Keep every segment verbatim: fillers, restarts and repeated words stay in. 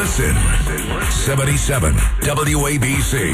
Listen. seventy-seven W A B C.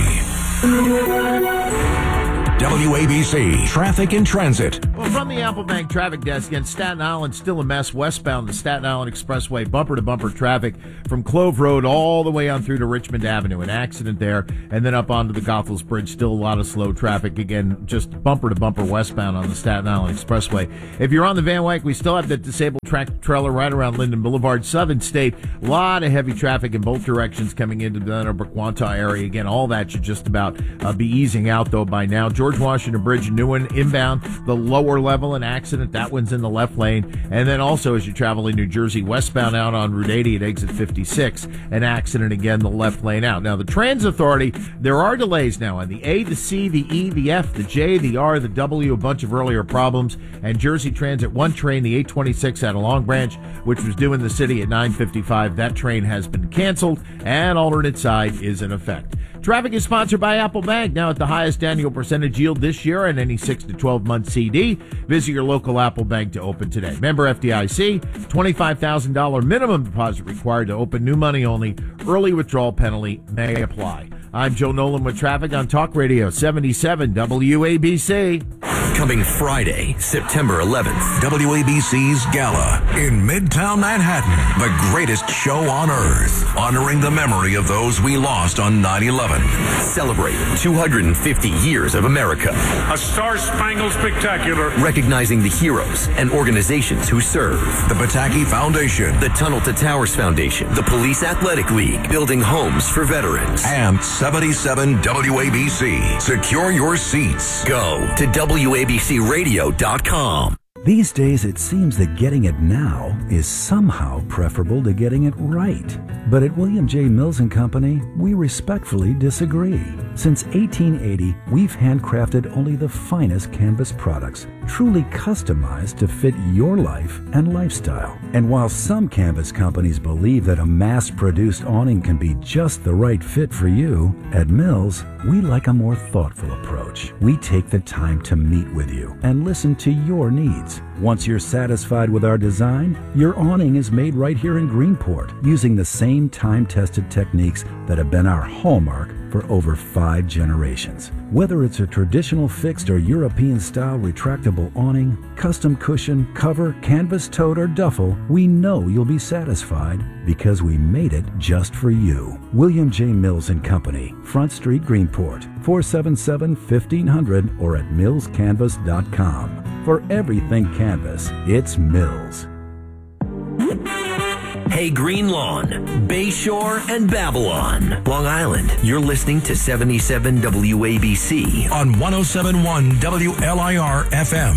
W A B C Traffic and Transit. Well, from the Applebank Traffic Desk, again, Staten Island still a mess westbound the Staten Island Expressway, bumper-to-bumper traffic from Clove Road all the way on through to Richmond Avenue. An accident there, and then up onto the Goethals Bridge, still a lot of slow traffic. Again, just bumper-to-bumper westbound on the Staten Island Expressway. If you're on the Van Wyck, we still have the disabled tractor trailer right around Linden Boulevard. Southern State, a lot of heavy traffic in both directions coming into the Bennerbrook-Wantagh area. Again, all that should just about uh, be easing out, though, by now. George Washington Bridge, new one inbound, the lower level, an accident. That one's in the left lane. And then also as you travel in New Jersey, westbound out on Route eighty at exit fifty-six, an accident again, the left lane out. Now, the Transit Authority, there are delays now on the A, the C, the E, the F, the J, the R, the W, a bunch of earlier problems. And Jersey Transit, one train, the eight twenty-six out of Long Branch, which was due in the city at nine fifty-five. That train has been canceled, and alternate side is in effect. Traffic is sponsored by Apple Bank, now at the highest annual percentage yield this year on any six to twelve month C D. Visit your local Apple Bank to open today. Member F D I C, twenty-five thousand dollars minimum deposit required to open, new money only. Early withdrawal penalty may apply. I'm Joe Nolan with traffic on Talk Radio seventy-seven W A B C. Coming Friday, September eleventh, W A B C's Gala in Midtown Manhattan. The greatest show on earth, honoring the memory of those we lost on nine eleven. Celebrate two hundred fifty years of America. A star-spangled spectacular. Recognizing the heroes and organizations who serve. The Pataki Foundation. The Tunnel to Towers Foundation. The Police Athletic League. Building homes for veterans. And seventy-seven W A B C. Secure your seats. Go to W A B C radio dot com. These days, it seems that getting it now is somehow preferable to getting it right. But at William J. Mills and Company, we respectfully disagree. Since eighteen eighty, we've handcrafted only the finest canvas products, truly customized to fit your life and lifestyle. And while some canvas companies believe that a mass-produced awning can be just the right fit for you, at Mills, we like a more thoughtful approach. We take the time to meet with you and listen to your needs. Once you're satisfied with our design, your awning is made right here in Greenport using the same time-tested techniques that have been our hallmark for over five generations. Whether it's a traditional fixed or European-style retractable awning, custom cushion, cover, canvas tote, or duffel, we know you'll be satisfied because we made it just for you. William J. Mills and Company, Front Street, Greenport, four seven seven, fifteen hundred or at mills canvas dot com. For everything canvas, it's Mills. Hey, Green Lawn, Bayshore, and Babylon. Long Island, you're listening to seventy-seven W A B C on one oh seven point one W L I R F M.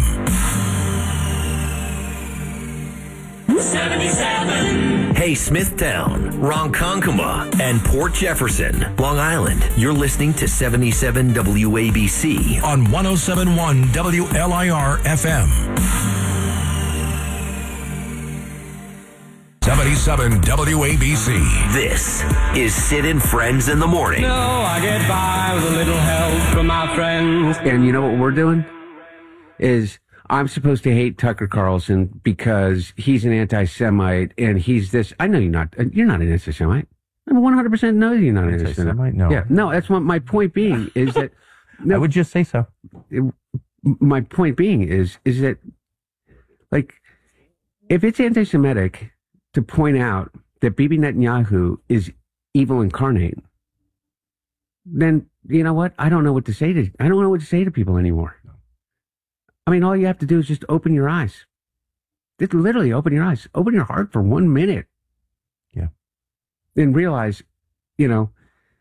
seventy-seven. Hey, Smithtown, Ronkonkoma, and Port Jefferson. Long Island, you're listening to seventy-seven W A B C on one oh seven point one W L I R F M. seventy-seven W A B C. This is Sid and Friends in the Morning. No, I get by with a little help from my friends. And you know what we're doing? Is I'm supposed to hate Tucker Carlson because he's an anti-Semite and he's this. I know you're not. You're not an anti-Semite. I one hundred percent know you're not an anti-Semite. No. Yeah. No, that's what my point being is that. No, I would just say so. It, my point being is, is that, like, if it's anti-Semitic to point out that Bibi Netanyahu is evil incarnate, then you know what? I don't know what to say to. I don't know what to say to people anymore. I mean, all you have to do is just open your eyes. Just literally open your eyes. Open your heart for one minute. Yeah. And realize, you know,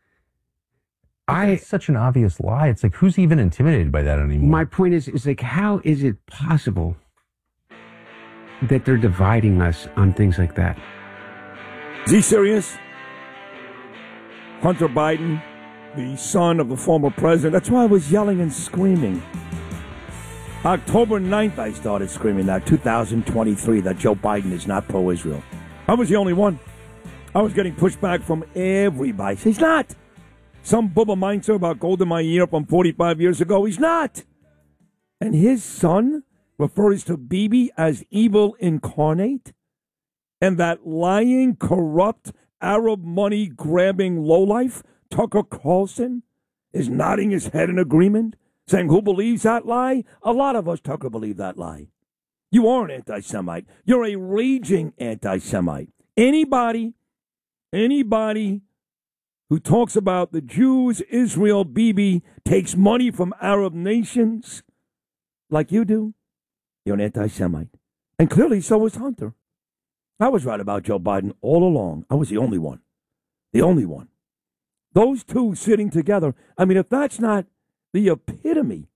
I. It's such an obvious lie. It's like, who's even intimidated by that anymore? My point is, is like, how is it possible that they're dividing us on things like that? Is he serious? Hunter Biden, the son of the former president. That's why I was yelling and screaming. October ninth, I started screaming that, two thousand twenty-three, that Joe Biden is not pro-Israel. I was the only one. I was getting pushback from everybody. He's not. Some bubba mindset about Golda Meir from forty-five years ago. He's not. And his son refers to Bibi as evil incarnate, and that lying, corrupt, Arab money grabbing lowlife, Tucker Carlson, is nodding his head in agreement, saying, who believes that lie? A lot of us, Tucker, believe that lie. You are an anti-Semite. You're a raging anti-Semite. Anybody, anybody who talks about the Jews, Israel, Bibi, takes money from Arab nations like you do, you're an anti-Semite. And clearly so is Hunter. I was right about Joe Biden all along. I was the only one. The only one. Those two sitting together, I mean, if that's not the epitome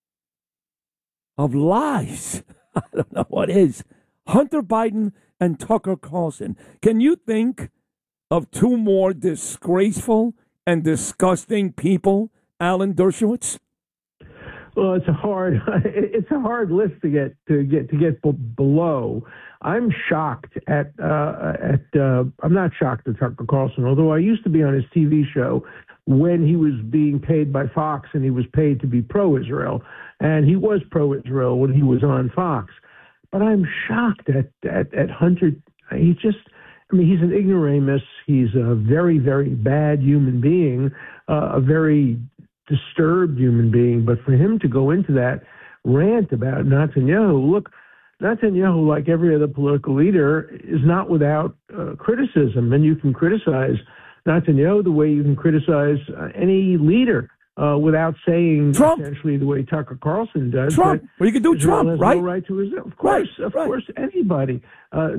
of lies, I don't know what is. Hunter Biden and Tucker Carlson. Can you think of two more disgraceful and disgusting people, Alan Dershowitz? Well, it's a hard it's a hard list to get to get to get b- below. I'm shocked at uh, at uh, I'm not shocked at Tucker Carlson, although I used to be on his T V show when he was being paid by Fox and he was paid to be pro-Israel, and he was pro-Israel when he was on Fox. But I'm shocked at at, at Hunter. He just I mean, he's an ignoramus. He's a very, very bad human being, uh, a very disturbed human being. But for him to go into that rant about Netanyahu, look, Netanyahu, like every other political leader, is not without uh, criticism. And you can criticize Netanyahu the way you can criticize uh, any leader uh, without saying Trump. essentially the way Tucker Carlson does. Trump. But well, you can do Israel Trump, has right? No right to Israel. Of course, Right, of right. course, anybody. Uh,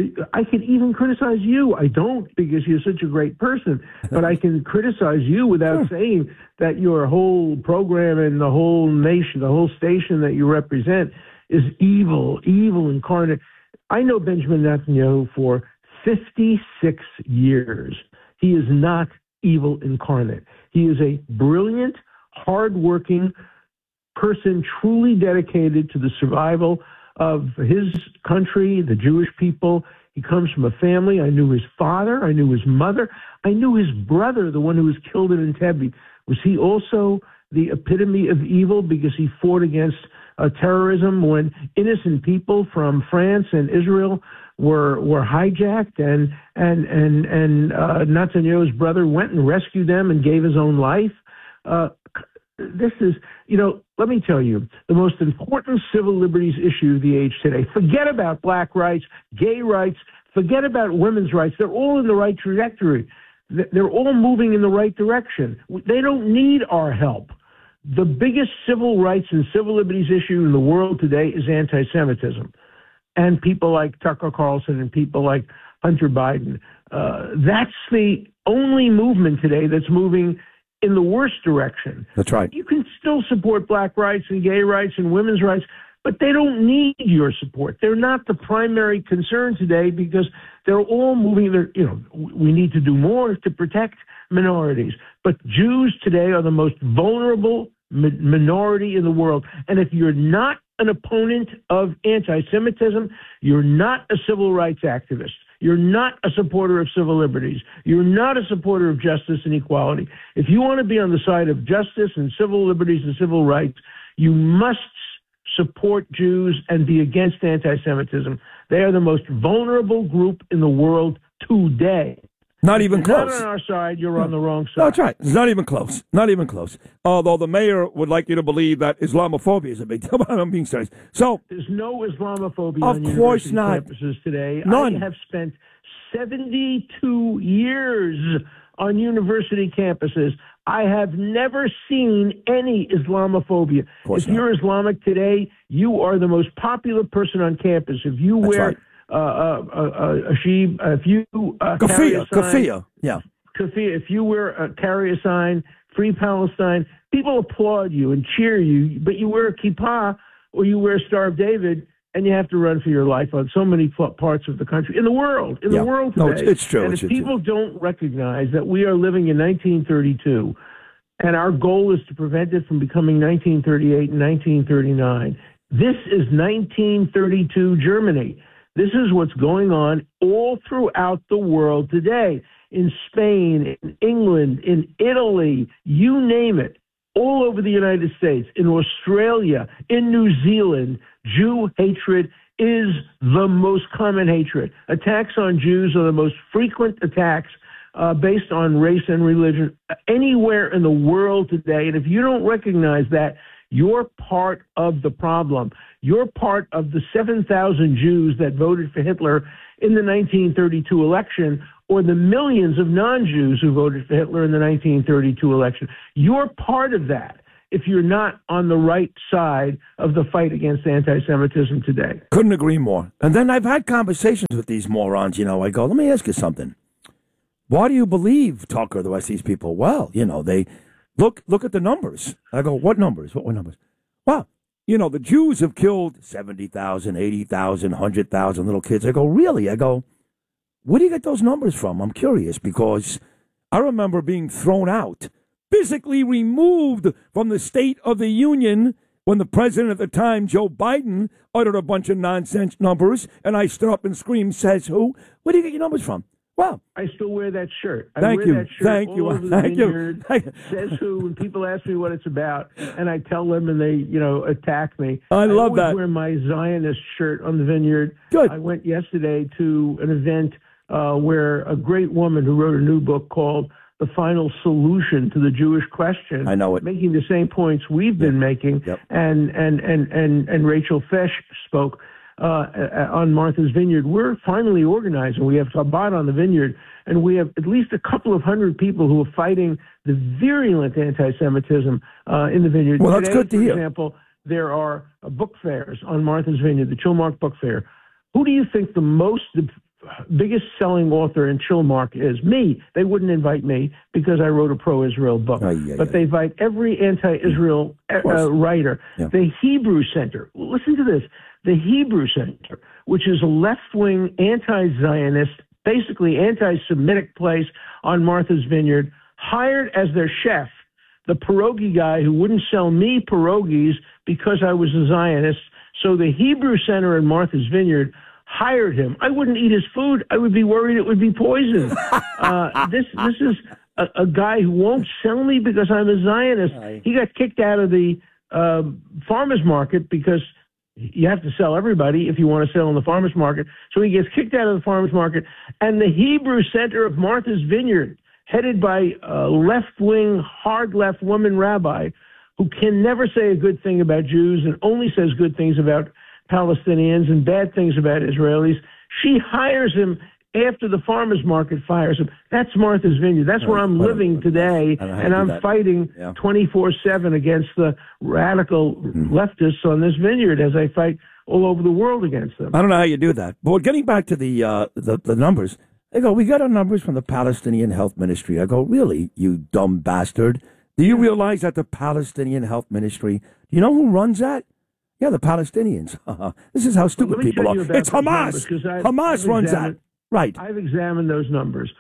I can even criticize you. I don't because you're such a great person, but I can criticize you without Sure. saying that your whole program and the whole nation, the whole station that you represent is evil, evil incarnate. I know Benjamin Netanyahu for fifty-six years. He is not evil incarnate. He is a brilliant, hardworking person, truly dedicated to the survival of his country, the Jewish people. He comes from a family. I knew his father. I knew his mother. I knew his brother, the one who was killed in Entebbe. Was he also the epitome of evil because he fought against uh, terrorism when innocent people from France and Israel were were hijacked, and and and and uh, Netanyahu's brother went and rescued them and gave his own life? Uh, this is, you know, let me tell you, the most important civil liberties issue of the age today. Forget about black rights, gay rights, forget about women's rights. They're all in the right trajectory. They're all moving in the right direction. They don't need our help. The biggest civil rights and civil liberties issue in the world today is anti-Semitism. And people like Tucker Carlson and people like Hunter Biden. Uh, that's the only movement today that's moving in the worst direction. That's right. You can still support black rights and gay rights and women's rights, but they don't need your support. They're not the primary concern today because they're all moving. Their, you know, we need to do more to protect minorities. But Jews today are the most vulnerable mi- minority in the world. And if you're not an opponent of anti-Semitism, you're not a civil rights activist. You're not a supporter of civil liberties. You're not a supporter of justice and equality. If you want to be on the side of justice and civil liberties and civil rights, you must support Jews and be against anti-Semitism. They are the most vulnerable group in the world today. Not even If you're close. not on our side, you're on the wrong side. No, that's right. It's not even close. Not even close. Although the mayor would like you to believe that Islamophobia is a big deal. I'm being serious. So, There's no Islamophobia Of on course university not. campuses today. None. I have spent seventy-two years on university campuses. I have never seen any Islamophobia. course If you're Islamic today, you are the most popular person on campus. If you That's wear right. uh, uh, uh, a sheep, if you uh, carry a kafia, sign, kafia. Yeah. Kafia, if you wear a carry a sign, Free Palestine, people applaud you and cheer you, but you wear a kippah or you wear Star of David, and you have to run for your life on so many p- parts of the country, in the world, in Yeah. the world today. No, it's- it's true. And It's- if it's- people don't recognize that we are living in nineteen thirty-two, and our goal is to prevent it from becoming nineteen thirty-eight and nineteen thirty-nine, this is nineteen thirty-two Germany. This is what's going on all throughout the world today. In Spain, in England, in Italy, you name it, all over the United States, in Australia, in New Zealand, Jew hatred is the most common hatred. Attacks on Jews are the most frequent attacks uh, based on race and religion anywhere in the world today. And if you don't recognize that, you're part of the problem. You're part of the seven thousand Jews that voted for Hitler in the nineteen thirty-two election, or the millions of non-Jews who voted for Hitler in the nineteen thirty-two election. You're part of that if you're not on the right side of the fight against anti-Semitism today. Couldn't agree more. And then I've had conversations with these morons, you know. I go, let me ask you something. Why do you believe Tucker, the rest of these people? Well, you know, they look look at the numbers. I go, what numbers? What were numbers? Well, you know, the Jews have killed seventy thousand, eighty thousand, one hundred thousand little kids. I go, really? I go, where do you get those numbers from? I'm curious, because I remember being thrown out, physically removed from the State of the Union when the president at the time, Joe Biden, uttered a bunch of nonsense numbers, and I stood up and screamed, says who? Where do you get your numbers from? Well, I still wear that shirt. I thank wear you. that shirt Thank all you. over the Thank you. vineyard. Thank you. Says who, and people ask me what it's about, and I tell them, and they, you know, attack me. I love always that. Wear my Zionist shirt on the vineyard. Good. I went yesterday to an event uh, where a great woman who wrote a new book called The Final Solution to the Jewish Question. I know it. Making the same points we've been making. Yep. And, and, and, and, and Rachel Fesh spoke uh, on Martha's Vineyard. We're finally organizing. We have Chabad on the Vineyard, and we have at least a couple of hundred people who are fighting the virulent anti-Semitism uh, in the Vineyard. Well, that's Today, good to for hear. example, there are uh, book fairs on Martha's Vineyard, the Chilmark Book Fair. Who do you think the most, the biggest selling author in Chilmark is? Me. They wouldn't invite me because I wrote a pro-Israel book. Oh, yeah, but yeah. they invite every anti-Israel uh, writer. Yeah. The Hebrew Center. Listen to this. The Hebrew Center, which is a left-wing anti-Zionist, basically anti-Semitic place on Martha's Vineyard, hired as their chef the pierogi guy who wouldn't sell me pierogies because I was a Zionist. So the Hebrew Center in Martha's Vineyard hired him. I wouldn't eat his food. I would be worried it would be poison. uh, this this is a, a guy who won't sell me because I'm a Zionist. He got kicked out of the uh, farmer's market because you have to sell everybody if you want to sell in the farmer's market. So he gets kicked out of the farmer's market. And the Hebrew Center of Martha's Vineyard, headed by a left-wing, hard-left woman rabbi who can never say a good thing about Jews and only says good things about Palestinians and bad things about Israelis. She hires him after the farmer's market fires him. That's Martha's Vineyard. That's where I'm living today, and I'm fighting twenty-four seven against the radical leftists on this vineyard as I fight all over the world against them. I don't know how you do that. But getting back to the, uh, the, the numbers, they go, we got our numbers from the Palestinian Health Ministry. I go, really, you dumb bastard? Do you realize that the Palestinian Health Ministry, do you know who runs that? Yeah, the Palestinians. This is how stupid Well, people are. It's Hamas. Numbers, I've, Hamas I've runs examined, that. Right. I've examined those numbers.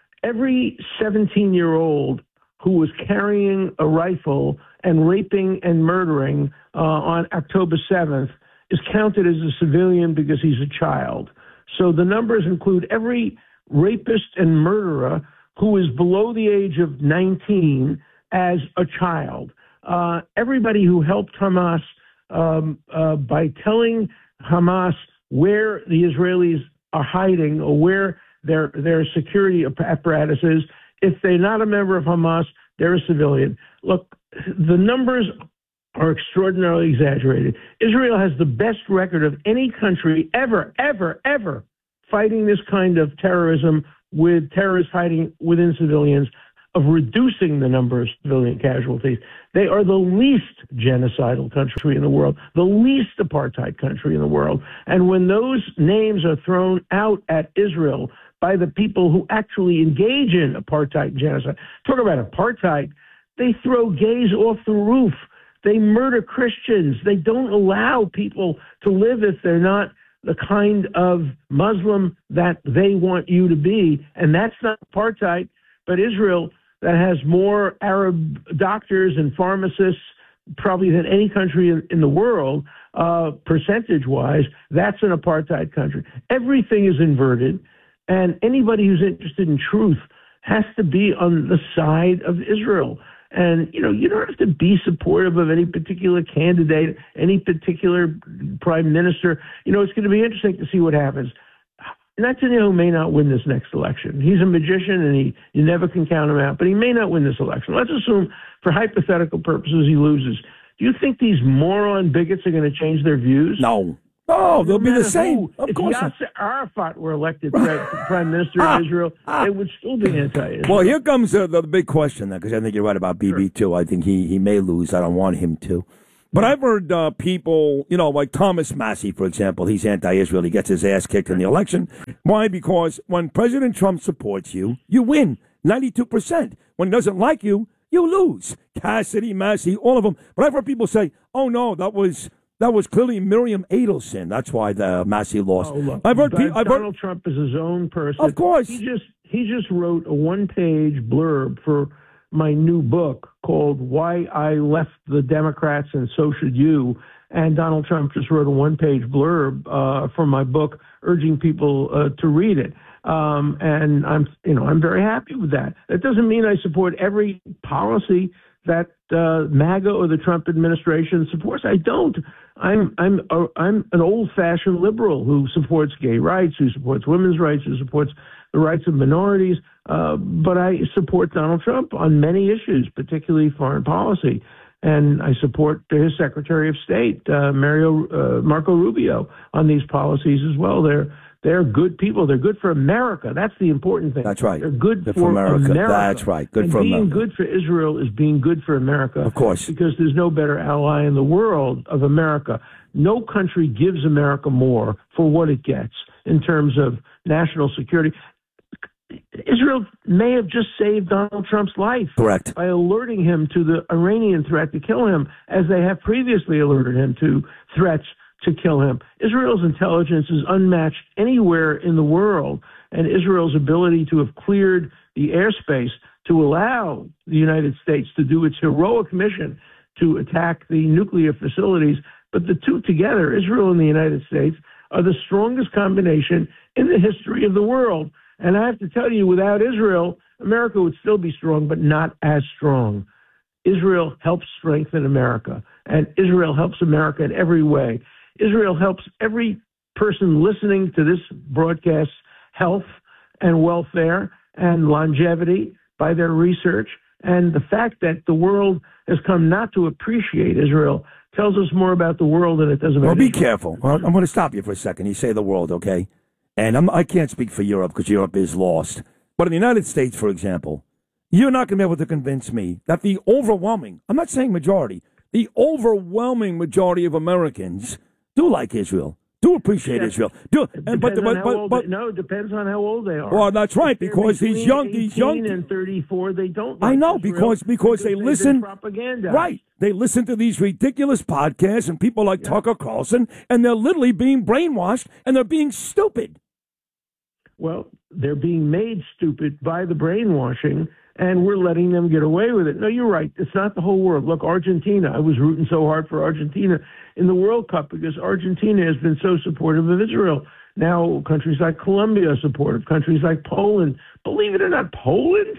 Every seventeen-year-old who was carrying a rifle and raping and murdering uh, on October seventh is counted as a civilian because he's a child. So the numbers include every rapist and murderer who is below the age of nineteen as a child. Uh, everybody who helped Hamas um, uh, by telling Hamas where the Israelis are hiding or where their their security apparatus is, if they're not a member of Hamas, they're a civilian. Look, the numbers are extraordinarily exaggerated. Israel has the best record of any country ever, ever, ever fighting this kind of terrorism with terrorists fighting within civilians, of reducing the number of civilian casualties. They are the least genocidal country in the world, the least apartheid country in the world. And when those names are thrown out at Israel by the people who actually engage in apartheid genocide, talk about apartheid, they throw gays off the roof. They murder Christians. They don't allow people to live if they're not the kind of Muslim that they want you to be. And that's not apartheid, but Israel, that has more Arab doctors and pharmacists probably than any country in, in the world, uh, percentage-wise, that's an apartheid country. Everything is inverted, and anybody who's interested in truth has to be on the side of Israel. And, you know, you don't have to be supportive of any particular candidate, any particular prime minister. You know, it's going to be interesting to see what happens. Netanyahu may not win this next election. He's a magician, and he you never can count him out, but he may not win this election. Let's assume, for hypothetical purposes, he loses. Do you think these moron bigots are going to change their views? No. Oh, they'll be the same. Who, of if course. Yasser Arafat were elected prime minister of Israel, it would still be anti-Israel. Well, here comes uh, the big question, then, because I think you're right about Bibi, sure. too. I think he, he may lose. I don't want him to. But I've heard uh, people, you know, like Thomas Massie, for example, he's anti-Israel. He gets his ass kicked in the election. Why? Because when President Trump supports you, you win ninety-two percent. When he doesn't like you, you lose. Cassidy, Massie, all of them. But I've heard people say, oh, no, that was that was clearly Miriam Adelson. That's why the Massie lost. Oh, look, I've heard pe- I've Donald heard, Trump is his own person. Of course. He just, he just wrote a one-page blurb for my new book called Why I Left the Democrats and So Should You. And Donald Trump just wrote a one-page blurb uh, for my book urging people uh, to read it. Um, and I'm, you know, I'm very happy with that. That doesn't mean I support every policy that uh, MAGA or the Trump administration supports. I don't. I'm I'm uh, I'm an old-fashioned liberal who supports gay rights, who supports women's rights, who supports the rights of minorities. Uh, but I support Donald Trump on many issues, particularly foreign policy. And I support his Secretary of State, uh, Mario uh, Marco Rubio, on these policies as well. They're they're good people. They're good for America. That's the important thing. That's right. They're good, good for, for America. America. That's right. Good and for being America. Being good for Israel is being good for America. Of course. Because there's no better ally in the world of America. No country gives America more for what it gets in terms of national security. Israel may have just saved Donald Trump's life. Correct. By alerting him to the Iranian threat to kill him, as they have previously alerted him to threats to kill him. Israel's intelligence is unmatched anywhere in the world, and Israel's ability to have cleared the airspace to allow the United States to do its heroic mission to attack the nuclear facilities. But the two together, Israel and the United States, are the strongest combination in the history of the world. And I have to tell you, without Israel, America would still be strong, but not as strong. Israel helps strengthen America, and Israel helps America in every way. Israel helps every person listening to this broadcast's health and welfare and longevity by their research. And the fact that the world has come not to appreciate Israel tells us more about the world than it does about Well, be Israel. careful. Well, I'm going to stop you for a second. You say the world, okay? And I'm, I can't speak for Europe because Europe is lost. But in the United States, for example, you're not going to be able to convince me that the overwhelming, I'm not saying majority, the overwhelming majority of Americans do like Israel, do appreciate Yes. Israel. Do, and, but, Depends on but, how but, old but, they- no, it depends on how old they are. well, that's right, If they're because he's between young, he's young. eighteen and thirty-four, they don't I like know, Israel because, because they they've listen. been propagandized. Right. They listen to these ridiculous podcasts and people like Yeah. Tucker Carlson, and they're literally being brainwashed, and they're being stupid. Well, they're being made stupid by the brainwashing, and we're letting them get away with it. No, you're right. It's not the whole world. Look, Argentina. I was rooting so hard for Argentina in the World Cup because Argentina has been so supportive of Israel. Now, countries like Colombia are supportive. Countries like Poland. Believe it or not, Poland?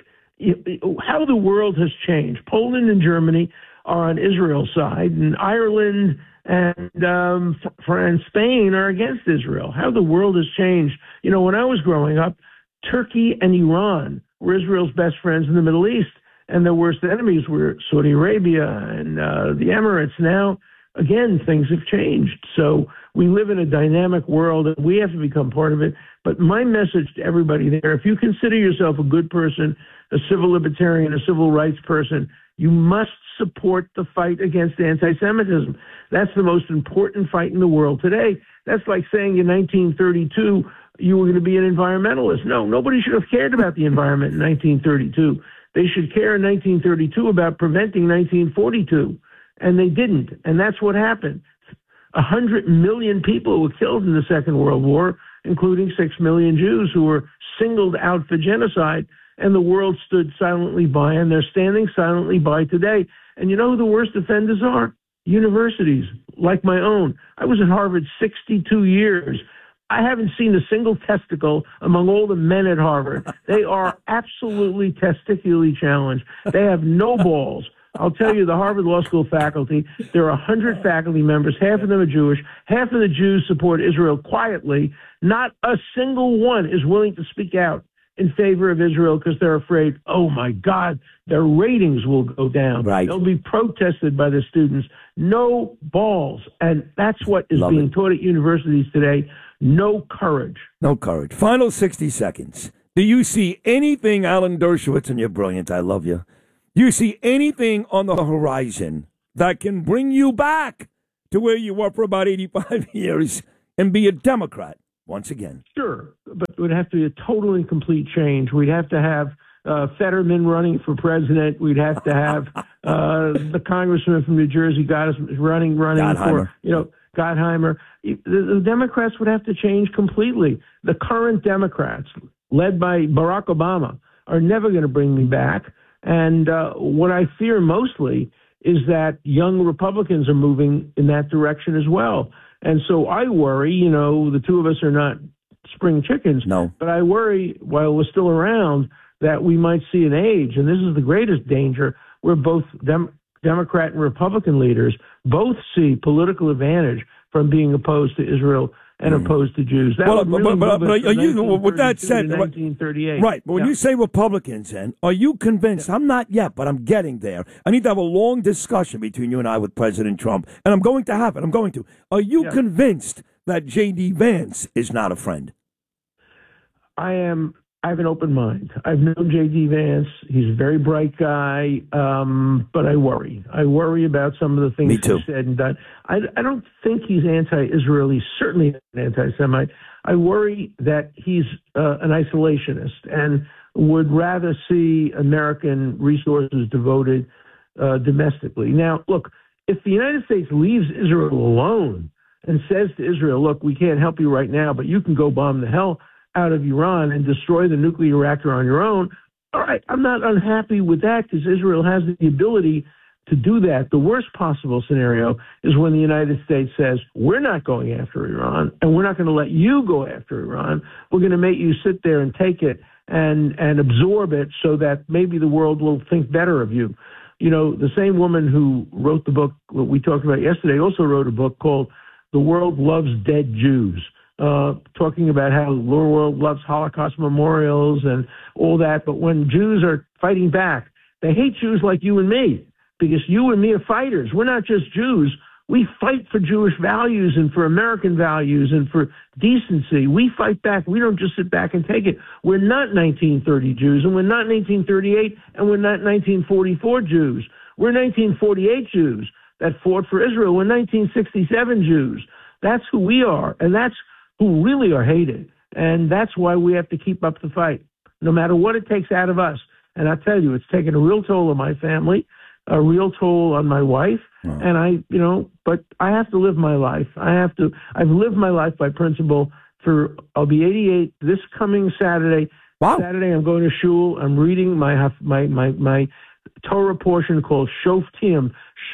How the world has changed. Poland and Germany are on Israel's side, and Ireland and um, France, Spain are against Israel. How the world has changed. You know, when I was growing up, Turkey and Iran were Israel's best friends in the Middle East, and their worst enemies were Saudi Arabia and uh, the Emirates. Now, again, things have changed. So we live in a dynamic world, and we have to become part of it. But my message to everybody there, if you consider yourself a good person, a civil libertarian, a civil rights person, you must support the fight against anti-Semitism. That's the most important fight in the world today. That's like saying in nineteen thirty-two you were going to be an environmentalist. No, nobody should have cared about the environment in nineteen thirty-two. They should care in nineteen thirty-two about preventing nineteen forty-two, and they didn't. And that's what happened. A hundred million people were killed in the Second World War, including six million Jews who were singled out for genocide, and the world stood silently by, and they're standing silently by today. And you know who the worst offenders are? Universities, like my own. I was at Harvard sixty-two years. I haven't seen a single testicle among all the men at Harvard. They are absolutely testicularly challenged. They have no balls. I'll tell you, the Harvard Law School faculty, there are one hundred faculty members. Half of them are Jewish. Half of the Jews support Israel quietly. Not a single one is willing to speak out in favor of Israel because they're afraid, oh, my God, their ratings will go down. Right. They'll be protested by the students. No balls. And that's what is Love being it. taught at universities today. No courage. No courage. Final sixty seconds. Do you see anything, Alan Dershowitz, and you're brilliant, I love you. Do you see anything on the horizon that can bring you back to where you were for about eighty-five years and be a Democrat once again? Sure, but it would have to be a total and complete change. We'd have to have uh, Fetterman running for president. We'd have to have uh, the congressman from New Jersey got us running, running Gottheimer. for, you know, Gottheimer. The, the Democrats would have to change completely. The current Democrats, led by Barack Obama, are never going to bring me back. And uh, what I fear mostly is that young Republicans are moving in that direction as well. And so I worry, you know, the two of us are not spring chickens. No. But I worry, while we're still around, that we might see an age, and this is the greatest danger, where both Dem- Democrat and Republican leaders both see political advantage from being opposed to Israel and mm. opposed to Jews. That well, would really but, but, move but us are you, from with that said, nineteen thirty-eight. Right, but when yeah. you say Republicans, then, are you convinced? Yeah. I'm not yet, but I'm getting there. I need to have a long discussion between you and I with President Trump, and I'm going to have it. I'm going to. Are you yeah. convinced that J D. Vance is not a friend? I am. I have an open mind. I've known J D. Vance. He's a very bright guy, um, but I worry. I worry about some of the things he's said and done. I, I don't think he's anti-Israel. He's certainly an anti-Semite. I worry that he's uh, an isolationist and would rather see American resources devoted uh, domestically. Now, look, if the United States leaves Israel alone and says to Israel, look, we can't help you right now, but you can go bomb the hell out of Iran and destroy the nuclear reactor on your own, all right, I'm not unhappy with that because Israel has the ability to do that. The worst possible scenario is when the United States says, we're not going after Iran and we're not going to let you go after Iran. We're going to make you sit there and take it and, and absorb it so that maybe the world will think better of you. You know, the same woman who wrote the book that we talked about yesterday also wrote a book called The World Loves Dead Jews. Uh, talking about how the world loves Holocaust memorials and all that. But when Jews are fighting back, they hate Jews like you and me because you and me are fighters. We're not just Jews. We fight for Jewish values and for American values and for decency. We fight back. We don't just sit back and take it. We're not nineteen thirty Jews, and we're not nineteen thirty-eight, and we're not nineteen forty-four Jews. We're nineteen forty-eight Jews that fought for Israel. We're nineteen sixty-seven Jews. That's who we are, and that's who really are hated. And that's why we have to keep up the fight, no matter what it takes out of us. And I tell you, it's taken a real toll on my family, a real toll on my wife. Oh. And I, you know, but I have to live my life. I have to, I've lived my life by principle for, I'll be eighty-eight this coming Saturday. Wow. Saturday, I'm going to shul. I'm reading my, my, my, my Torah portion called Shoftim.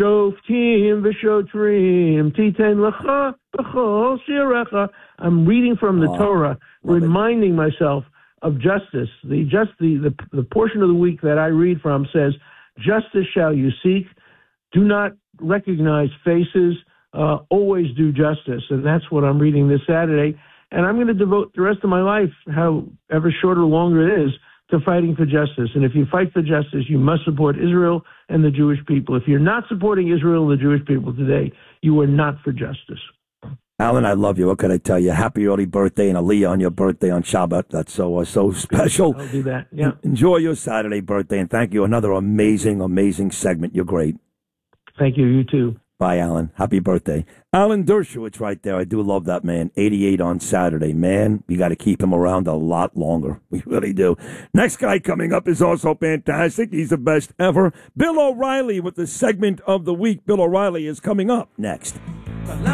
Shoftim v'shotrim titen lecha b'chol shirecha. I'm reading from the oh, Torah, reminding it. myself of justice. The just the, the the portion of the week that I read from says, "Justice shall you seek. Do not recognize faces. Uh, always do justice." And that's what I'm reading this Saturday. And I'm going to devote the rest of my life, however short or longer it is, to fighting for justice. And if you fight for justice, you must support Israel and the Jewish people. If you're not supporting Israel and the Jewish people today, you are not for justice. Alan, I love you. What can I tell you? Happy early birthday and Aliyah on your birthday on Shabbat. That's so uh, so special. I'll do that. Yeah. Enjoy your Saturday birthday, and thank you. Another amazing, amazing segment. You're great. Thank you. You too. Bye, Alan. Happy birthday. Alan Dershowitz right there. I do love that man. eighty-eight on Saturday. Man, we got to keep him around a lot longer. We really do. Next guy coming up is also fantastic. He's the best ever. Bill O'Reilly with the segment of the week. Bill O'Reilly is coming up next.